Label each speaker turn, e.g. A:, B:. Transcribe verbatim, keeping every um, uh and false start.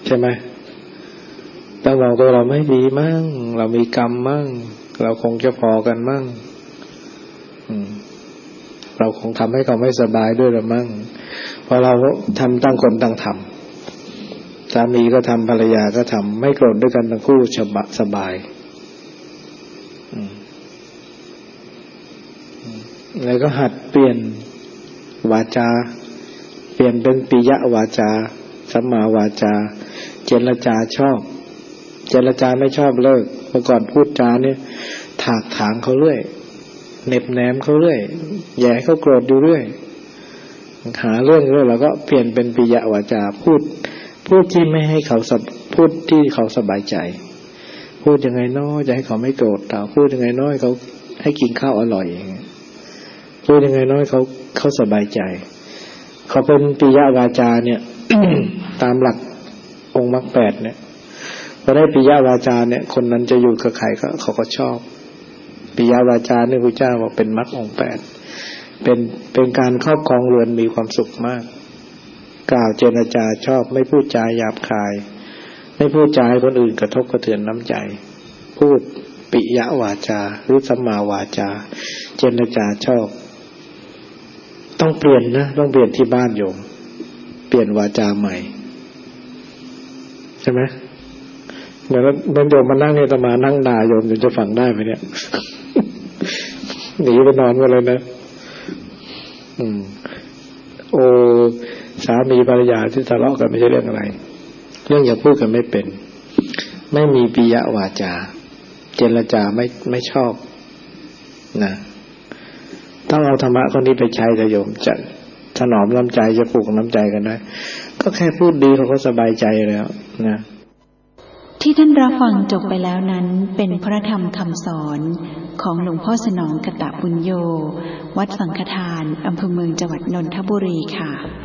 A: ช่ไหมต้องมองตัวเราไม่ดีมั่งเรามีกรรมมั่งเราคงจะพอกันมั่งเราคงทำให้เขาไม่สบายด้วยหรือมั่งเพราะเราทำตั้งคนตั้งทำสามีก็ทำภรรยาก็ทำไม่โกรธด้วยกันทั้งคู่สบายแล้วก็หัดเปลี่ยนวาจาเปลี่ยนเป็นปิยวาจาสัมมาวาจาเจรจาชอบเจรจาไม่ชอบเลิกเมื่อก่อนพูดจาเนี่ยถากถางเขาเรื่อยเน็บแนมเขาเรื่อยแย่เขาโกรธอยู่เรื่อยหาเรื่องเรื่อยเราก็เปลี่ยนเป็นปิยวาจาพูดพูดที่ไม่ให้เขาพูดที่เขาสบายใจพูดยังไงน้อยจะให้เขาไม่โกรธเราพูดยังไงน้อยเขาให้กินข้าวอร่อยอย่างเงี้ยพูดยังไงน้อยเขาเขาสบายใจเขาเป็นปิยวาจาเนี่ย ตามหลักองค์มรรคแปดเนี่ยพอได้ปิยวาจาเนี่ยคนนั้นจะอยู่กับใครก็เขาก็ชอบปิยวาจาเนี่ยพระเจ้าบอกเป็นมรรคองค์แปดเป็นเป็นการครอบครองเรือนมีความสุขมากกล่าวเจรจาชอบไม่พูดจาหยาบคายไม่พูดจาให้คนอื่นกระทบกระเทือนน้ำใจพูดปิยวาจาหรือสัมมาวาจาเจรจาชอบต้องเปลี่ยนนะต้องเปลี่ยนที่บ้านโยมเปลี่ยนวาจาใหม่ใช่ไหมเหมือนเหมือนโยมมานั่งเนี่ยตมานั่งด่าโยมโยมจะฟังได้ไหมเนี่ย หนีไปนอนกันเลยนะอืมโอ้สามีภรรยาที่ทะเลาะกันไม่ใช่เรื่องอะไรเรื่องอย่าพูดกันไม่เป็นไม่มีปิยวาจาเจรจาไม่ไม่ชอบนะต้องเอาธรรมะข้อนี้ไปใช้จะโยมจะถนอมน้ำใจจะปลูกน้ำใจกันได้ก็แค่พูดดีเขาก็สบายใจแล้วนะ
B: ที่ท่านรับฟังจบไปแล้วนั้นเป็นพระธรรมคำสอนของหลวงพ่อสนองกตบุญโยวัดสังฆทานอำเภอเมืองจังหวัดนนทบุรีค่ะ